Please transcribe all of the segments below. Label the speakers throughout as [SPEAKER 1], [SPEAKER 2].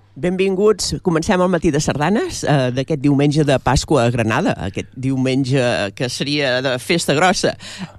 [SPEAKER 1] Benvinguts. Comencem el matí de sardanes d'aquest diumenge de Pasqua a Granada, aquest diumenge que seria de festa grossa.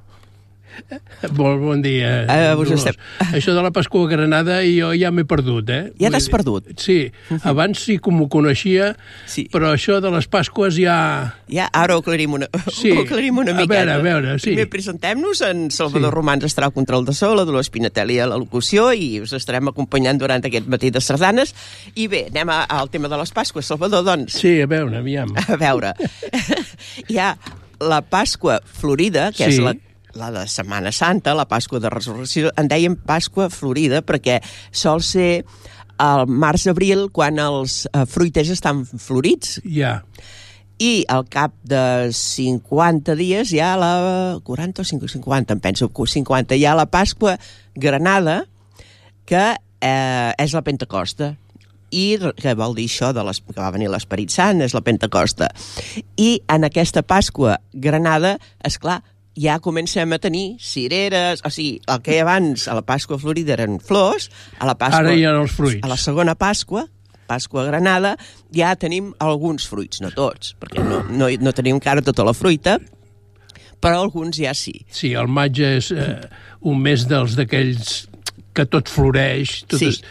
[SPEAKER 2] Molt bon dia, Dolors. Això de la Pasqua a Granada jo ja m'he perdut,
[SPEAKER 1] Ja t'has perdut?
[SPEAKER 2] Sí, abans sí que m'ho coneixia,
[SPEAKER 1] sí.
[SPEAKER 2] Però això de les Pasques ja...
[SPEAKER 1] Ja, ara ho aclarim una miqueta.
[SPEAKER 2] A veure, sí.
[SPEAKER 1] Primer presentem-nos, en Salvador Romans estarà al control de so, la Dolors Pinatelli a la locució, i us estarem acompanyant durant aquest matí de sardanes. I bé, anem al tema de les Pasques. Salvador, doncs...
[SPEAKER 2] Sí, a veure, aviam.
[SPEAKER 1] A veure, hi ha la Pasqua Florida, que és la de Setmana Santa, la Pasqua de Resurrecció. En dèiem Pasqua Florida perquè sol ser al març-abril quan els fruiters estan florits.
[SPEAKER 2] Ja.
[SPEAKER 1] I al cap de 50 dies hi ha la... 40 o 50, em penso, 50. Hi ha la Pasqua Granada, que és la Pentecosta. I què vol dir això que va venir l'Esperit Sant, és la Pentecosta. I en aquesta Pasqua Granada, esclar, ja comencem a tenir cireres, o sigui, el que abans a la Pasqua Florida eren flors, a la Pasqua...
[SPEAKER 2] Ara hi ha els fruits.
[SPEAKER 1] A la segona Pasqua Granada, ja tenim alguns fruits, no tots, perquè no tenim encara tota la fruita, però alguns ja sí.
[SPEAKER 2] Sí, el maig és un mes d'aquells que tot floreix,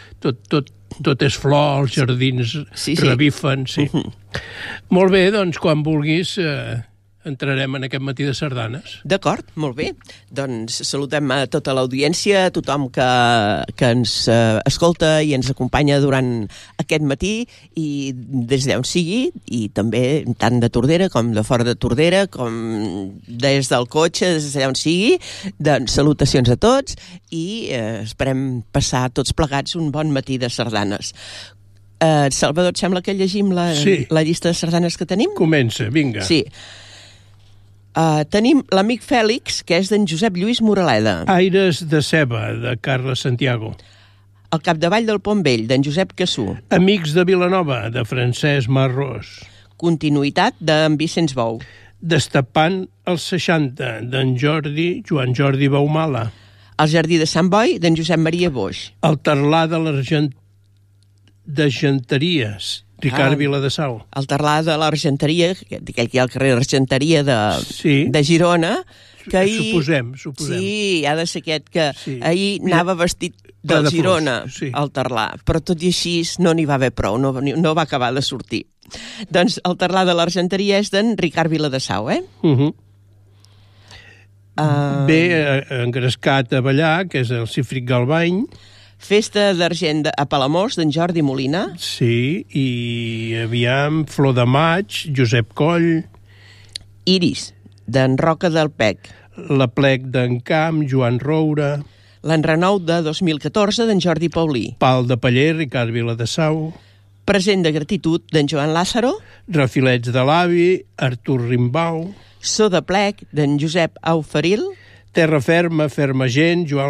[SPEAKER 2] tot és flor, els jardins revifen, sí. Molt bé, doncs, quan vulguis... entrarem en aquest matí de sardanes.
[SPEAKER 1] D'acord, molt bé. Doncs saludem a tota l'audiència, a tothom que ens escolta i ens acompanya durant aquest matí, i des d'on sigui, i també tant de Tordera com de fora de Tordera, com des del cotxe, des d'on sigui. Doncs salutacions a tots i esperem passar tots plegats un bon matí de sardanes. Salvador, et sembla que llegim la llista de sardanes que tenim?
[SPEAKER 2] Comença, vinga.
[SPEAKER 1] Sí. Tenim l'Amic Fèlix, que és d'en Josep Lluís Moraleda.
[SPEAKER 2] Aires de ceba, de Carles Santiago.
[SPEAKER 1] El Capdavall del Pont Vell, d'en Josep Cassú.
[SPEAKER 2] Amics de Vilanova, de Francesc Marrós.
[SPEAKER 1] Continuïtat, d'en Vicenç Bou.
[SPEAKER 2] Destapant els 60, d'en Joan Jordi Baumala.
[SPEAKER 1] El Jardí de Sant Boi, d'en Josep Maria Boix.
[SPEAKER 2] El Tarlà de Genteries, Ricard Viladesau.
[SPEAKER 1] El Tarlà de l'Argenteria, aquell que hi ha al carrer Argenteria de Girona, que ahir...
[SPEAKER 2] Suposem.
[SPEAKER 1] Sí, ha de ser aquest que ahir anava vestit del Girona, al Tarlà, però tot i així no n'hi va haver prou, no va acabar de sortir. Doncs el Tarlà de l'Argenteria és d'en Ricard Viladesau,
[SPEAKER 2] Bé, engrescat a ballar, que és el Cífric Galbany.
[SPEAKER 1] Festa d'Argent a Palamós, d'en Jordi Molina.
[SPEAKER 2] Sí, i aviam, Flor de Maig, Josep Coll.
[SPEAKER 1] Iris, d'en Roca del Pec.
[SPEAKER 2] La Plec d'en Camp, Joan Roura.
[SPEAKER 1] L'Enrenou de 2014, d'en Jordi Paulí.
[SPEAKER 2] Pal de Paller, Ricard Viladesau.
[SPEAKER 1] Present de gratitud, d'en Joan Lázaro.
[SPEAKER 2] Refilets de l'Avi, Artur Rimbau.
[SPEAKER 1] So de Plec, d'en Josep Auferil.
[SPEAKER 2] Terra ferma, ferma gent, Joan